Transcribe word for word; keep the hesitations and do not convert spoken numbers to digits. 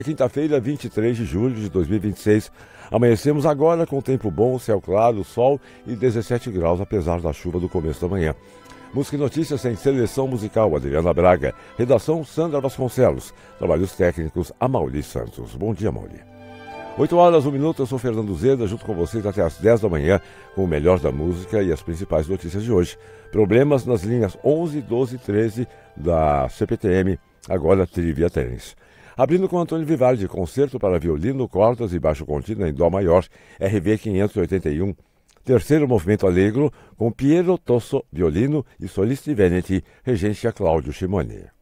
Quinta-feira, vinte e três de julho de dois mil e vinte e seis. Amanhecemos agora com tempo bom, céu claro, sol e dezessete graus, apesar da chuva do começo da manhã. Música e notícias em seleção musical, Adriana Braga. Redação, Sandra Vasconcelos. Trabalhos técnicos, Amauri Santos. Bom dia, Amauri. oito horas, um minuto, eu sou Fernando Zeda, junto com vocês até às dez da manhã, com o melhor da música e as principais notícias de hoje. Problemas nas linhas onze, doze e treze da C P T M, agora Trivia Tênis. Abrindo com Antônio Vivaldi, concerto para violino, cordas e baixo contínuo em dó maior, R V quinhentos e oitenta e um. Terceiro movimento Allegro, com Piero Tosso, violino, e Solisti Veneti, regência Cláudio Shimoni.